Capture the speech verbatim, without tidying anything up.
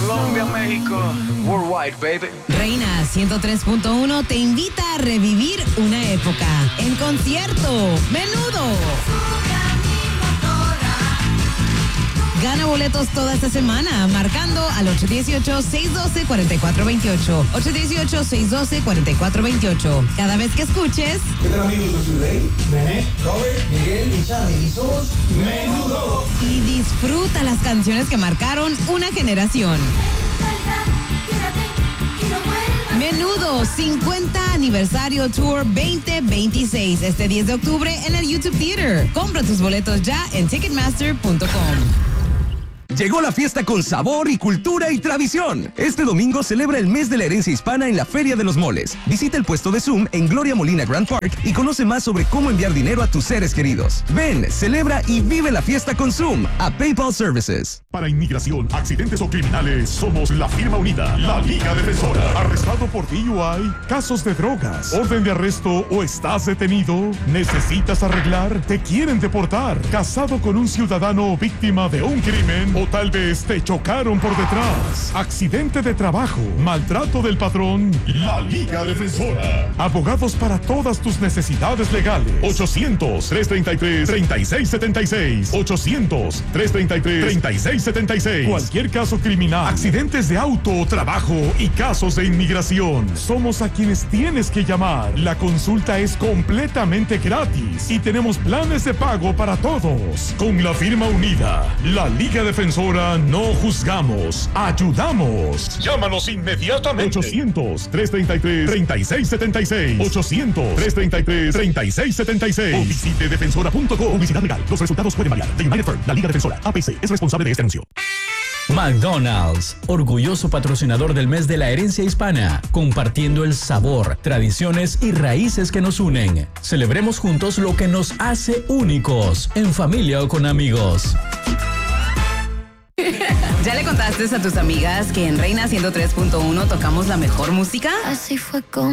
Colombia, México, worldwide, baby. Reina ciento tres punto uno te invita a revivir una época en concierto. Menudo. Gana boletos toda esta semana marcando al ocho uno ocho, seis uno dos, cuatro cuatro dos ocho. ocho uno ocho, seis uno dos, cuatro cuatro dos ocho. Cada vez que escuches... ¿Qué tal, amigos? Yo soy Rey, René, Robert, Miguel y Charlie. Y somos Menudo. Y disfruta las canciones que marcaron una generación. Menudo cincuenta Aniversario Tour veinte veintiséis. Este diez de octubre en el YouTube Theater. Compra tus boletos ya en ticketmaster punto com. Llegó la fiesta con sabor y cultura y tradición. Este domingo celebra el mes de la herencia hispana en la Feria de los Moles. Visita el puesto de Zoom en Gloria Molina Grand Park y conoce más sobre cómo enviar dinero a tus seres queridos. Ven, celebra y vive la fiesta con Zoom a PayPal Services. Para inmigración, accidentes o criminales, somos la firma unida, la Liga Defensora. ¿Arrestado por D U I? ¿Casos de drogas? ¿Orden de arresto o estás detenido? ¿Necesitas arreglar? ¿Te quieren deportar? ¿Casado con un ciudadano o víctima de un crimen? ¿O tal vez te chocaron por detrás? ¿Accidente de trabajo? ¿Maltrato del patrón? La Liga Defensora. Abogados para todas tus necesidades legales. ochocientos, tres treinta y tres, treinta y seis setenta y seis. ochocientos, tres treinta y tres, treinta y seis setenta y seis. Cualquier caso criminal, accidentes de auto o trabajo y casos de inmigración. Somos a quienes tienes que llamar. La consulta es completamente gratis y tenemos planes de pago para todos. Con la firma unida, la Liga Defensora, no juzgamos, ayudamos. Llámanos inmediatamente. ochocientos, tres treinta y tres, treinta y seis setenta y seis. ochocientos, tres treinta y tres, treinta y seis setenta y seis. O visite defensora punto com. Publicidad legal. Los resultados pueden variar. The United Firm, la Liga Defensora, A P C, es responsable de este anuncio. McDonald's, orgulloso patrocinador del mes de la herencia hispana, compartiendo el sabor, tradiciones y raíces que nos unen. Celebremos juntos lo que nos hace únicos, en familia o con amigos. ¿Ya le contaste a tus amigas que en Reina ciento tres punto uno tocamos la mejor música? Así fue como